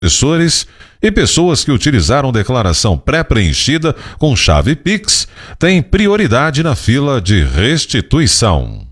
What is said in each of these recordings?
professores e pessoas que utilizaram declaração pré-preenchida com chave Pix têm prioridade na fila de restituição.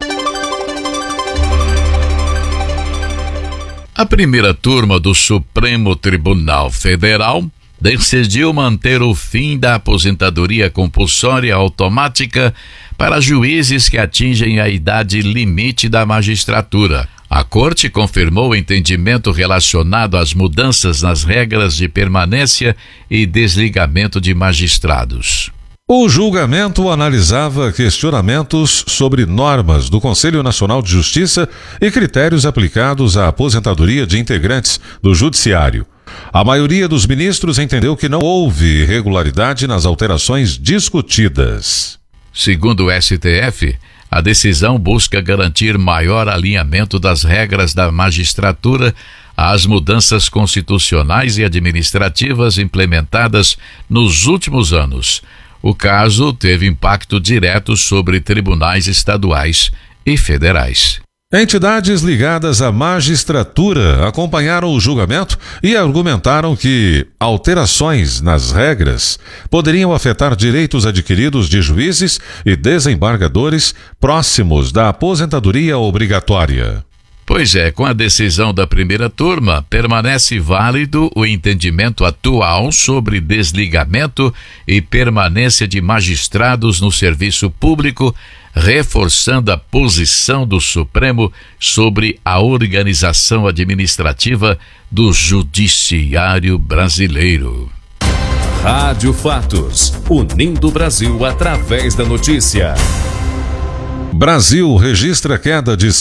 A primeira turma do Supremo Tribunal Federal decidiu manter o fim da aposentadoria compulsória automática para juízes que atingem a idade limite da magistratura. A Corte confirmou o entendimento relacionado às mudanças nas regras de permanência e desligamento de magistrados. O julgamento analisava questionamentos sobre normas do Conselho Nacional de Justiça e critérios aplicados à aposentadoria de integrantes do Judiciário. A maioria dos ministros entendeu que não houve irregularidade nas alterações discutidas. Segundo o STF, a decisão busca garantir maior alinhamento das regras da magistratura às mudanças constitucionais e administrativas implementadas nos últimos anos. O caso teve impacto direto sobre tribunais estaduais e federais. Entidades ligadas à magistratura acompanharam o julgamento e argumentaram que alterações nas regras poderiam afetar direitos adquiridos de juízes e desembargadores próximos da aposentadoria obrigatória. Pois é, com a decisão da primeira turma, permanece válido o entendimento atual sobre desligamento e permanência de magistrados no serviço público, reforçando a posição do Supremo sobre a organização administrativa do Judiciário brasileiro. Rádio Fatos, unindo o Brasil através da notícia. Brasil registra queda de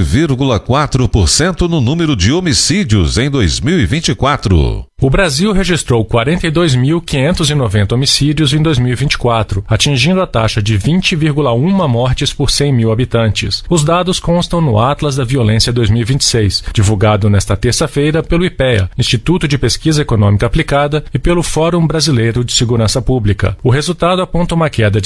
7,4% no número de homicídios em 2024. O Brasil registrou 42.590 homicídios em 2024, atingindo a taxa de 20,1 mortes por 100 mil habitantes. Os dados constam no Atlas da Violência 2026, divulgado nesta terça-feira pelo IPEA, Instituto de Pesquisa Econômica Aplicada, e pelo Fórum Brasileiro de Segurança Pública. O resultado aponta uma queda de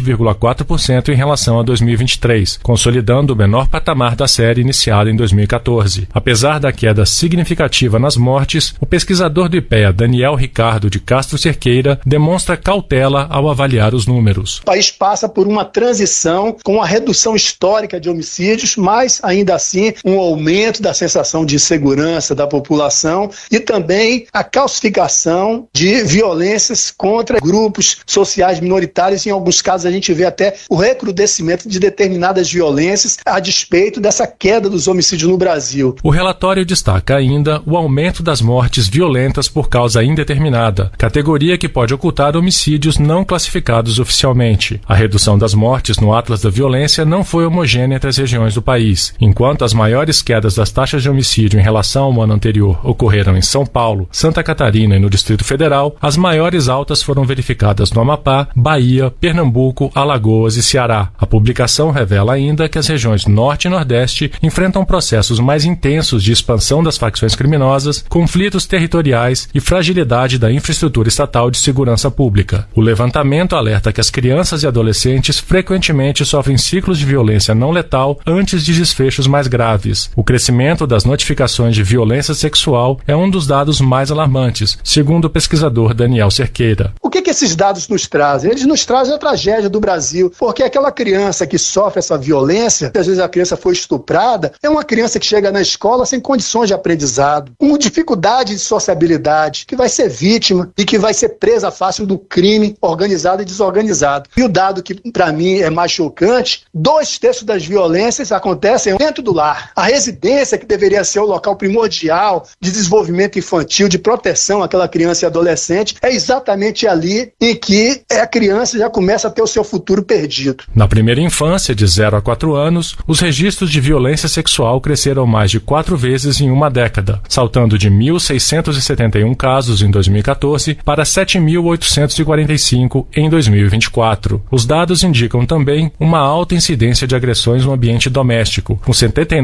7,4% em relação a 2023, consolidando o menor patamar da série iniciada em 2014. Apesar da queda significativa nas mortes, o pesquisador do IPEA, Daniel Ricardo de Castro Cerqueira, demonstra cautela ao avaliar os números. O país passa por uma transição com a redução histórica de homicídios, mas ainda assim um aumento da sensação de insegurança da população e também a calcificação de violências contra grupos sociais minoritários. Em alguns casos a gente vê até o recrudescimento de determinadas violências a despeito dessa queda dos homicídios no Brasil. O relatório destaca ainda o aumento das mortes violentas por causa indeterminada, categoria que pode ocultar homicídios não classificados oficialmente. A redução das mortes no Atlas da Violência não foi homogênea entre as regiões do país. Enquanto as maiores quedas das taxas de homicídio em relação ao ano anterior ocorreram em São Paulo, Santa Catarina e no Distrito Federal, as maiores altas foram verificadas no Amapá, Bahia, Pernambuco, Alagoas e Ceará. A publicação revela ainda que as regiões Norte e Nordeste enfrentam processos mais intensos de expansão das facções criminosas, conflitos territoriais e fragilidade da infraestrutura estatal de segurança pública. O levantamento alerta que as crianças e adolescentes frequentemente sofrem ciclos de violência não letal antes de desfechos mais graves. O crescimento das notificações de violência sexual é um dos dados mais alarmantes, segundo o pesquisador Daniel Cerqueira. O que esses dados nos trazem? Eles nos trazem a tragédia do Brasil, porque aquela criança que sofre essa violência, às vezes a criança foi estuprada, é uma criança que chega na escola sem condições de aprendizado, com dificuldade de sociabilidade, que vai ser vítima e que vai ser presa fácil do crime organizado e desorganizado. E o dado que para mim é mais chocante, 2/3 das violências acontecem dentro do lar. A residência, que deveria ser o local primordial de desenvolvimento infantil, de proteção àquela criança e adolescente, é exatamente ali em que a criança já começa a ter o seu futuro perdido. Na primeira infância, de 0 a 4 anos, os registros de violência sexual cresceram mais de 4 vezes em uma década, saltando de 1.671 casos em 2014 para 7.845 em 2024. Os dados indicam também uma alta incidência de agressões no ambiente doméstico, com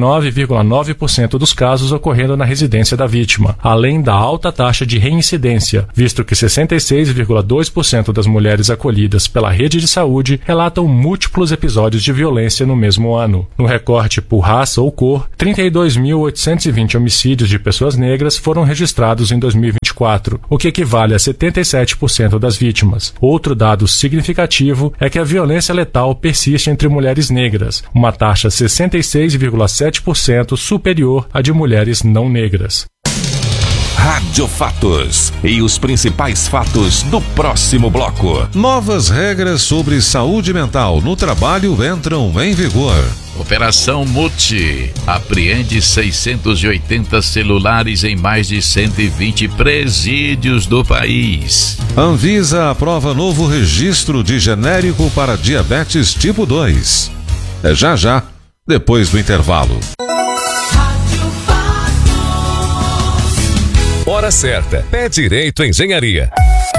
79,9% dos casos ocorrendo na residência da vítima, além da alta taxa de reincidência, visto que 66,2% das mulheres acolhidas pela rede de saúde relatam múltiplos episódios de violência no mesmo ano. No recorte por raça ou cor, 32.820 homicídios de pessoas negras foram registrados em em 2024, o que equivale a 77% das vítimas. Outro dado significativo é que a violência letal persiste entre mulheres negras, uma taxa 66,7% superior à de mulheres não negras. Rádio Fatos e os principais fatos do próximo bloco. Novas regras sobre saúde mental no trabalho entram em vigor. Operação Multi apreende 680 celulares em mais de 120 presídios do país. Anvisa aprova novo registro de genérico para diabetes tipo 2. É já, depois do intervalo. Hora certa. Pé Direito Engenharia.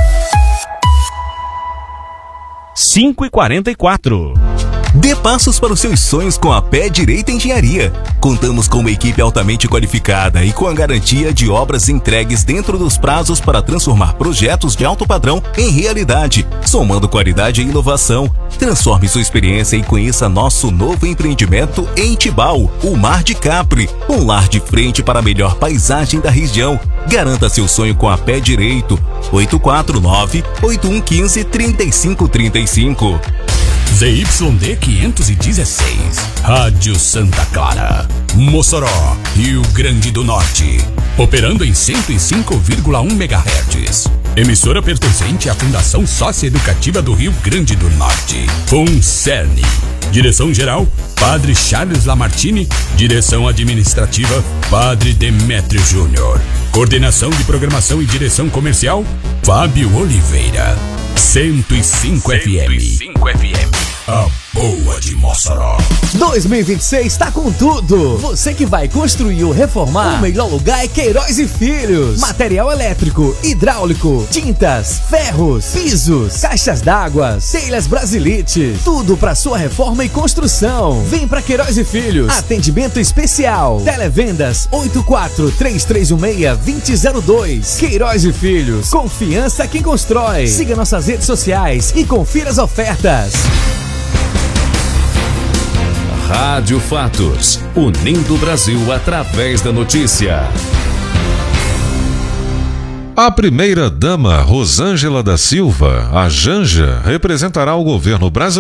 5h44. Dê passos para os seus sonhos com a Pé Direito Engenharia. Contamos com uma equipe altamente qualificada e com a garantia de obras entregues dentro dos prazos para transformar projetos de alto padrão em realidade, somando qualidade e inovação. Transforme sua experiência e conheça nosso novo empreendimento em Tibau, o Mar de Capri, um lar de frente para a melhor paisagem da região. Garanta seu sonho com a Pé Direito. 849-8115-3535. ZYD 516, Rádio Santa Clara, Mossoró, Rio Grande do Norte, operando em 105,1 MHz. Emissora pertencente à Fundação Socioeducativa do Rio Grande do Norte, FUNCERN. Direção-geral, Padre Charles Lamartine. Direção administrativa, Padre Demétrio Júnior. Coordenação de programação e direção comercial, Fábio Oliveira. 105 FM. A boa de Mossoró. 2026 tá com tudo. Você que vai construir ou reformar, o melhor lugar é Queiroz e Filhos. Material elétrico, hidráulico, tintas, ferros, pisos, caixas d'água, telhas Brasilite. Tudo para sua reforma e construção. Vem pra Queiroz e Filhos. Atendimento especial. Televendas 84-3316-2002. Queiroz e Filhos. Confiança quem constrói. Siga nossas redes sociais e confira as ofertas. Rádio Fatos, unindo o Brasil através da notícia. A primeira-dama Rosângela da Silva, a Janja, representará o governo brasileiro